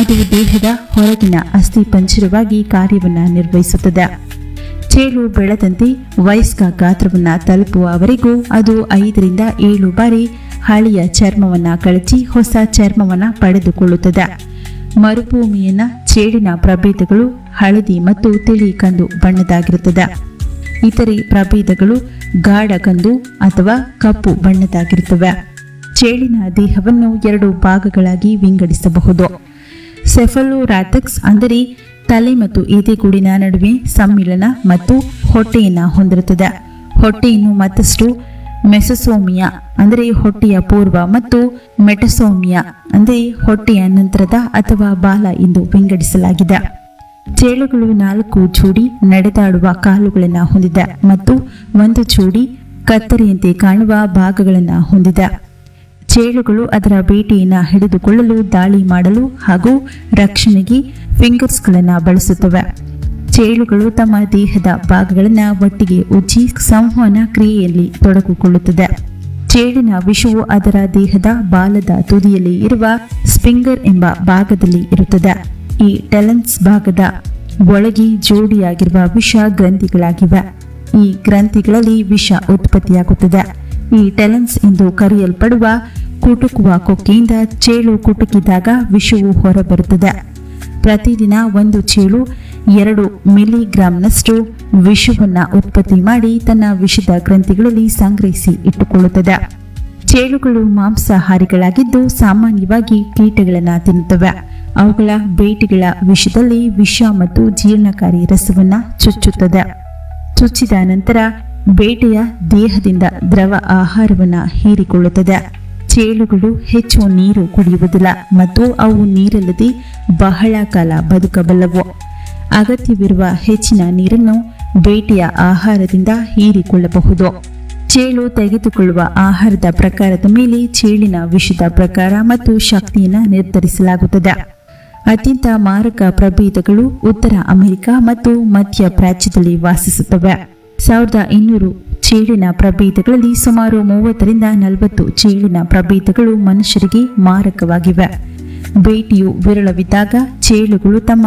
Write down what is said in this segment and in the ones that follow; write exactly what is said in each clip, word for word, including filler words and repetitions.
ಅದು ದೇಹದ ಹೊರಗಿನ ಅಸ್ಥಿಪಂಜರವಾಗಿ ಕಾರ್ಯವನ್ನು ನಿರ್ವಹಿಸುತ್ತದೆ. ಚೇಳು ಬೆಳೆದಂತೆ ವಯಸ್ಕ ಗಾತ್ರವನ್ನು ತಲುಪುವವರೆಗೂ ಅದು ಐದರಿಂದ ಏಳು ಬಾರಿ ಹಳೆಯ ಚರ್ಮವನ್ನು ಕಳಚಿ ಹೊಸ ಚರ್ಮವನ್ನು ಪಡೆದುಕೊಳ್ಳುತ್ತದೆ. ಮರುಭೂಮಿಯನ್ನ ಚೇಳಿನ ಪ್ರಭೇದಗಳು ಹಳದಿ ಮತ್ತು ತಿಳಿ ಕಂದು ಬಣ್ಣದಾಗಿರುತ್ತದೆ. ಇತರೆ ಪ್ರಭೇದಗಳು ಗಾಢ ಕಂದು ಅಥವಾ ಕಪ್ಪು ಬಣ್ಣದಾಗಿರುತ್ತವೆ. ಚೇಳಿನ ದೇಹವನ್ನು ಎರಡು ಭಾಗಗಳಾಗಿ ವಿಂಗಡಿಸಬಹುದು. ಸೆಫಲೋರಾಥಕ್ಸ್ ಅಂದರೆ ತಲೆ ಮತ್ತು ಎದೆಗೂಡಿನ ನಡುವೆ ಸಮ್ಮಿಲನ ಮತ್ತು ಹೊಟ್ಟೆಯನ್ನು ಹೊಂದಿರುತ್ತದೆ. ಹೊಟ್ಟೆಯನ್ನು ಮತ್ತಷ್ಟು ಮೆಸೊಸೋಮಿಯಾ ಅಂದರೆ ಹೊಟ್ಟೆಯ ಪೂರ್ವ ಮತ್ತು ಮೆಟಸೋಮಿಯಾ ಅಂದರೆ ಹೊಟ್ಟೆಯ ನಂತರದ ಅಥವಾ ಬಾಲ ಎಂದು ವಿಂಗಡಿಸಲಾಗಿದೆ. ಚೇಳುಗಳು ನಾಲ್ಕು ಜೋಡಿ ನಡೆದಾಡುವ ಕಾಲುಗಳನ್ನು ಹೊಂದಿದೆ ಮತ್ತು ಒಂದು ಜೋಡಿ ಕತ್ತರಿಯಂತೆ ಕಾಣುವ ಭಾಗಗಳನ್ನು ಹೊಂದಿದೆ. ಚೇಳುಗಳು ಅದರ ಬೇಟೆಯನ್ನು ಹಿಡಿದುಕೊಳ್ಳಲು, ದಾಳಿ ಮಾಡಲು ಹಾಗೂ ರಕ್ಷಣೆಗೆ ಫಿಂಗರ್ಸ್ಗಳನ್ನು ಬಳಸುತ್ತವೆ. ಚೇಳುಗಳು ತಮ್ಮ ದೇಹದ ಭಾಗಗಳನ್ನು ಒಟ್ಟಿಗೆ ಉಜ್ಜಿ ಸಂವಹನ ಕ್ರಿಯೆಯಲ್ಲಿ ತೊಡಗಿಕೊಳ್ಳುತ್ತದೆ. ಚೇಳಿನ ವಿಷವು ಅದರ ದೇಹದ ಬಾಲದ ತುದಿಯಲ್ಲಿ ಇರುವ ಸ್ಪಿಂಗರ್ ಎಂಬ ಭಾಗದಲ್ಲಿ ಇರುತ್ತದೆ. ಈ ಟೆಲನ್ಸ್ ಭಾಗದ ಒಳಗೆ ಜೋಡಿಯಾಗಿರುವ ವಿಷ ಗ್ರಂಥಿಗಳಾಗಿವೆ. ಈ ಗ್ರಂಥಿಗಳಲ್ಲಿ ವಿಷ ಉತ್ಪತ್ತಿಯಾಗುತ್ತದೆ. ಈ ಟೆಲನ್ಸ್ ಎಂದು ಕರೆಯಲ್ಪಡುವ ಕುಟುಕುವ ಕೊಕ್ಕೆಯಿಂದ ಚೇಳು ಕುಟುಕಿದಾಗ ವಿಷವು ಹೊರಬರುತ್ತದೆ. ಪ್ರತಿದಿನ ಒಂದು ಚೇಳು ಎರಡು ಮಿಲಿಗ್ರಾಂನಷ್ಟು ವಿಷವನ್ನು ಉತ್ಪತ್ತಿ ಮಾಡಿ ತನ್ನ ವಿಷದ ಗ್ರಂಥಿಗಳಲ್ಲಿ ಸಂಗ್ರಹಿಸಿ ಇಟ್ಟುಕೊಳ್ಳುತ್ತದೆ. ಚೇಳುಗಳು ಮಾಂಸಾಹಾರಿಗಳಾಗಿದ್ದು ಸಾಮಾನ್ಯವಾಗಿ ಕೀಟಗಳನ್ನು ತಿನ್ನುತ್ತವೆ. ಅವುಗಳ ಬೇಟೆಗಳ ವಿಷದಲ್ಲಿ ವಿಷ ಮತ್ತು ಜೀರ್ಣಕಾರಿ ರಸವನ್ನು ಚುಚ್ಚುತ್ತದೆ. ಚುಚ್ಚಿದ ನಂತರ ಬೇಟೆಯ ದೇಹದಿಂದ ದ್ರವ ಆಹಾರವನ್ನು ಹೀರಿಕೊಳ್ಳುತ್ತದೆ. ಚೇಳುಗಳು ಹೆಚ್ಚು ನೀರು ಕುಡಿಯುವುದಿಲ್ಲ ಮತ್ತು ಅವು ನೀರಿಲ್ಲದೆ ಬಹಳ ಕಾಲ ಬದುಕಬಲ್ಲವು. ಅಗತ್ಯವಿರುವ ಹೆಚ್ಚಿನ ನೀರನ್ನು ಬೇಟೆಯ ಆಹಾರದಿಂದ ಹೀರಿಕೊಳ್ಳಬಹುದು. ಚೇಳು ತೆಗೆದುಕೊಳ್ಳುವ ಆಹಾರದ ಪ್ರಕಾರದ ಮೇಲೆ ಚೇಳಿನ ವಿಷದ ಪ್ರಕಾರ ಮತ್ತು ಶಕ್ತಿಯನ್ನು ನಿರ್ಧರಿಸಲಾಗುತ್ತದೆ. ಅತ್ಯಂತ ಮಾರಕ ಪ್ರಭೇದಗಳು ಉತ್ತರ ಅಮೆರಿಕ ಮತ್ತು ಮಧ್ಯ ಪ್ರಾಚ್ಯದಲ್ಲಿ ವಾಸಿಸುತ್ತವೆ. ಸಾವಿರದ ಇನ್ನೂರು ಚೇಳಿನ ಪ್ರಭೇದಗಳಲ್ಲಿ ಸುಮಾರು ಮೂವತ್ತರಿಂದ ನಲವತ್ತು ಚೇಳಿನ ಪ್ರಭೇದಗಳು ಮನುಷ್ಯರಿಗೆ ಮಾರಕವಾಗಿವೆ. ಬೇಟೆಯು ವಿರಳವಿದ್ದಾಗ ಚೇಳುಗಳು ತಮ್ಮ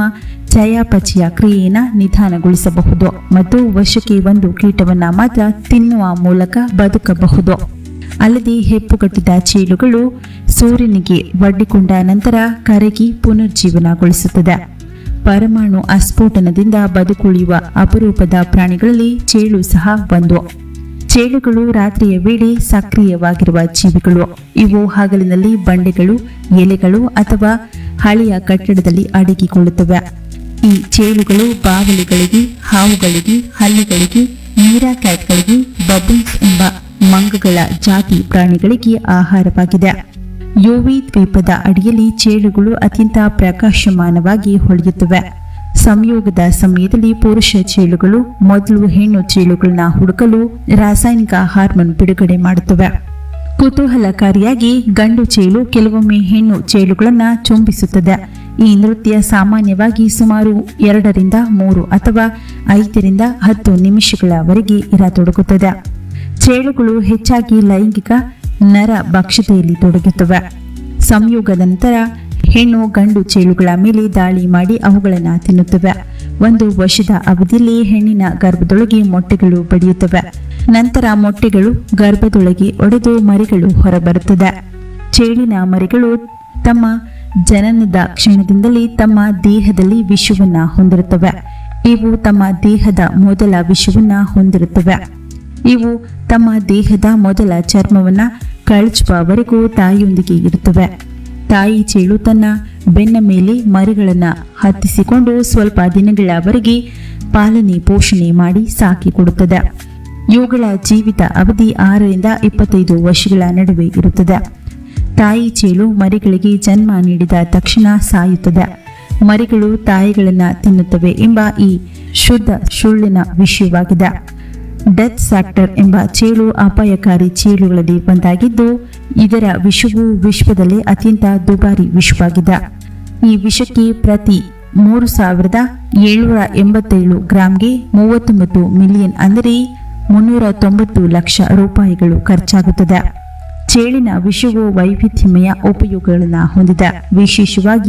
ಚಯಾಪಚಯ ಕ್ರಿಯೆಯನ್ನು ನಿಧಾನಗೊಳಿಸಬಹುದು ಮತ್ತು ವರ್ಷಕ್ಕೆ ಒಂದು ಕೀಟವನ್ನು ಮಾತ್ರ ತಿನ್ನುವ ಮೂಲಕ ಬದುಕಬಹುದು. ಅಲ್ಲದೆ ಹೆಪ್ಪುಗಟ್ಟಿದ ಚೇಳುಗಳು ಸೂರ್ಯನಿಗೆ ಒಡ್ಡಿಕೊಂಡ ನಂತರ ಕರಗಿ ಪುನರ್ಜೀವನಗೊಳಿಸುತ್ತದೆ. ಪರಮಾಣು ಅಸ್ಫೋಟನದಿಂದ ಬದುಕುಳಿಯುವ ಅಪರೂಪದ ಪ್ರಾಣಿಗಳಲ್ಲಿ ಚೇಳು ಸಹ ಒಂದು. ಚೇಳುಗಳು ರಾತ್ರಿಯ ವೇಳೆ ಸಕ್ರಿಯವಾಗಿರುವ ಜೀವಿಗಳು. ಇವು ಹಗಲಿನಲ್ಲಿ ಬಂಡೆಗಳು, ಎಲೆಗಳು ಅಥವಾ ಹಳೆಯ ಕಟ್ಟಡದಲ್ಲಿ ಅಡಗಿಕೊಳ್ಳುತ್ತವೆ. ಈ ಚೇಳುಗಳು ಬಾವಲಿಗಳಿಗೆ, ಹಾವುಗಳಿಗೆ, ಹಲ್ಲಿಗಳಿಗೆ, ಮೀರಾಕ್ಯಾಟ್ಗಳಿಗೆ, ಬಬೂನ್ಸ್ ಎಂಬ ಮಂಗಗಳ ಜಾತಿ ಪ್ರಾಣಿಗಳಿಗೆ ಆಹಾರವಾಗಿದೆ. ಯೋವಿ ದ್ವೀಪದ ಅಡಿಯಲ್ಲಿ ಚೇಳುಗಳು ಅತ್ಯಂತ ಪ್ರಕಾಶಮಾನವಾಗಿ ಹೊಳೆಯುತ್ತವೆ. ಸಂಯೋಗದ ಸಮಯದಲ್ಲಿ ಪುರುಷ ಚೇಳುಗಳು ಮೊದಲು ಹೆಣ್ಣು ಚೇಳುಗಳನ್ನ ಹುಡುಕಲು ರಾಸಾಯನಿಕ ಹಾರ್ಮೋನ್ ಬಿಡುಗಡೆ ಮಾಡುತ್ತವೆ. ಕುತೂಹಲಕಾರಿಯಾಗಿ ಗಂಡು ಚೇಳು ಕೆಲವೊಮ್ಮೆ ಹೆಣ್ಣು ಚೇಳುಗಳನ್ನ ಚುಂಬಿಸುತ್ತದೆ. ಈ ನೃತ್ಯ ಸಾಮಾನ್ಯವಾಗಿ ಸುಮಾರು ಎರಡರಿಂದ ಮೂರು ಅಥವಾ ಐದರಿಂದ ಹತ್ತು ನಿಮಿಷಗಳವರೆಗೆ ಇರತೊಡಗುತ್ತದೆ. ಚೇಳುಗಳು ಹೆಚ್ಚಾಗಿ ಲೈಂಗಿಕ ನರ ಭಕ್ಷತೆಯಲ್ಲಿ ತೊಡಗುತ್ತವೆ. ಸಂಯೋಗದ ನಂತರ ಹೆಣ್ಣು ಗಂಡು ಚೇಳುಗಳ ಮೇಲೆ ದಾಳಿ ಮಾಡಿ ಅವುಗಳನ್ನು ತಿನ್ನುತ್ತವೆ. ಒಂದು ವರ್ಷದ ಅವಧಿಯಲ್ಲಿ ಹೆಣ್ಣಿನ ಗರ್ಭದೊಳಗೆ ಮೊಟ್ಟೆಗಳು ಬಡಿಯುತ್ತವೆ. ನಂತರ ಮೊಟ್ಟೆಗಳು ಗರ್ಭದೊಳಗೆ ಒಡೆದು ಮರಿಗಳು ಹೊರಬರುತ್ತದೆ. ಚೇಳಿನ ಮರಿಗಳು ತಮ್ಮ ಜನನದ ಕ್ಷಣದಿಂದಲೇ ತಮ್ಮ ದೇಹದಲ್ಲಿ ವಿಷವನ್ನ ಹೊಂದಿರುತ್ತವೆ. ಇವು ತಮ್ಮ ದೇಹದ ಮೊದಲ ವಿಷವನ್ನ ಹೊಂದಿರುತ್ತವೆ. ಇವು ತಮ್ಮ ದೇಹದ ಮೊದಲ ಚರ್ಮವನ್ನ ಕಳಚುವವರೆಗೂ ತಾಯಿಯೊಂದಿಗೆ ಇರುತ್ತವೆ. ತಾಯಿ ಚೇಳು ತನ್ನ ಬೆನ್ನ ಮೇಲೆ ಮರಿಗಳನ್ನು ಹತ್ತಿಸಿಕೊಂಡು ಸ್ವಲ್ಪ ದಿನಗಳವರೆಗೆ ಪಾಲನೆ ಪೋಷಣೆ ಮಾಡಿ ಸಾಕಿಕೊಡುತ್ತದೆ. ಇವುಗಳ ಜೀವಿತ ಅವಧಿ ಆರರಿಂದ ಇಪ್ಪತ್ತೈದು ವರ್ಷಗಳ ನಡುವೆ ಇರುತ್ತದೆ. ತಾಯಿ ಚೇಳು ಮರಿಗಳಿಗೆ ಜನ್ಮ ನೀಡಿದ ತಕ್ಷಣ ಸಾಯುತ್ತದೆ. ಮರಿಗಳು ತಾಯಿಗಳನ್ನು ತಿನ್ನುತ್ತವೆ ಎಂಬ ಈ ಶುದ್ಧ ಸುಳ್ಳಿನ ವಿಷಯವಾಗಿದೆ. ಡೆತ್ ಫ್ಯಾಕ್ಟರ್ ಎಂಬ ಚೇಳು ಅಪಾಯಕಾರಿ ಚೇಳುಗಳಲ್ಲಿ ಒಂದಾಗಿದ್ದು ಇದರ ವಿಷವು ವಿಶ್ವದಲ್ಲೇ ಅತ್ಯಂತ ದುಬಾರಿ ವಿಷವಾಗಿದೆ. ಈ ವಿಷಕ್ಕೆ ಪ್ರತಿ ಮೂರು ಸಾವಿರದ ಏಳ್ನೂರ ಎಂಬತ್ತೇಳು ಗ್ರಾಂಗೆ ಮೂವತ್ತೊಂಬತ್ತು ಮಿಲಿಯನ್ ಅಂದರೆ ಮುನ್ನೂರ ತೊಂಬತ್ತು ಲಕ್ಷ ರೂಪಾಯಿಗಳು ಖರ್ಚಾಗುತ್ತದೆ. ಚೇಳಿನ ವಿಷವು ವೈವಿಧ್ಯಮಯ ಉಪಯೋಗಗಳನ್ನು ಹೊಂದಿದೆ. ವಿಶೇಷವಾಗಿ